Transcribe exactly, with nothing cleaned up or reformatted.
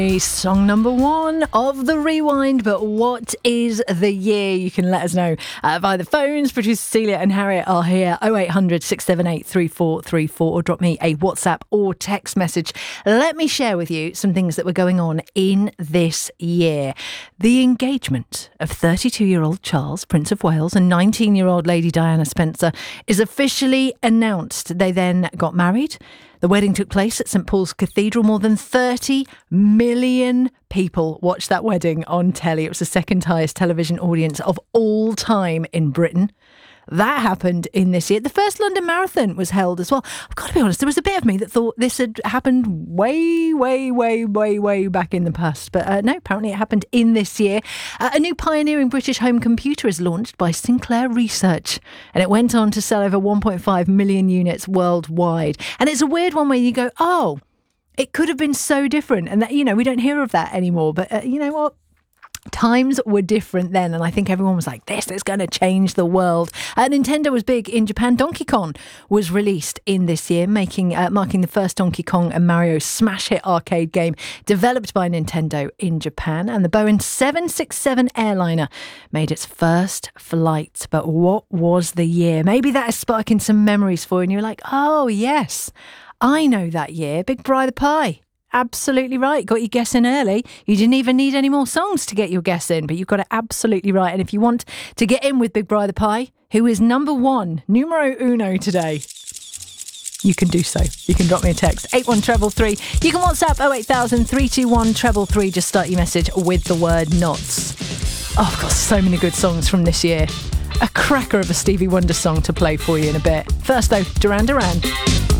Song number one of the Rewind, but what is the year? You can let us know uh, via the phones. Producer Celia and Harriet are here. oh eight hundred, six seven eight, three four three four, or drop me a WhatsApp or text message. Let me share with you some things that were going on in this year. The engagement of thirty-two-year-old Charles, Prince of Wales, and nineteen-year-old Lady Diana Spencer is officially announced. They then got married. The wedding took place at St Paul's Cathedral. More than thirty million people watched that wedding on telly. It was the second highest television audience of all time in Britain. That happened in this year. The first London Marathon was held as well. I've got to be honest, there was a bit of me that thought this had happened way, way, way, way, way back in the past. But uh, no, apparently it happened in this year. Uh, a new pioneering British home computer is launched by Sinclair Research. And it went on to sell over one point five million units worldwide. And it's a weird one where you go, oh, it could have been so different. And that, you know, we don't hear of that anymore. But uh, you know what? Times were different then, and I think everyone was like, this is going to change the world. Uh, Nintendo was big in Japan. Donkey Kong was released in this year, making uh, marking the first Donkey Kong and Mario smash hit arcade game developed by Nintendo in Japan. And the Boeing seven sixty-seven airliner made its first flight. But what was the year? Maybe that is sparking some memories for you, and you're like, oh yes, I know that year. Big Brother Pie. Absolutely right. Got your guess in early. You didn't even need any more songs to get your guess in, but you got it absolutely right. And if you want to get in with Big Brother Pie, who is number one, numero uno today, you can do so. You can drop me a text, eight one treble three. You can WhatsApp oh eight thousand, three two one, treble three. Just start your message with the word knots. Oh, I've got so many good songs from this year. A cracker of a Stevie Wonder song to play for you in a bit. First though, Duran Duran.